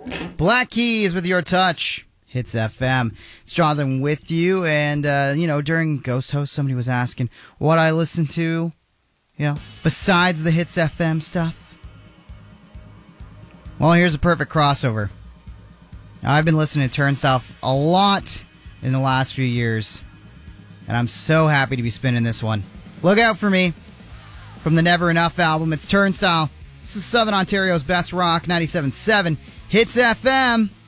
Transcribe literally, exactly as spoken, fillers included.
Black Keys with Your Touch. Hits F M. It's Jonathan with you, and, uh, you know, during Ghost Host, somebody was asking what I listen to, you know, besides the Hits F M stuff. Well, here's a perfect crossover. Now, I've been listening to Turnstile a lot in the last few years, and I'm so happy to be spinning this one. Look out for me. From the Never Enough album, it's Turnstile. This is Southern Ontario's best rock, ninety-seven point seven Hits F M.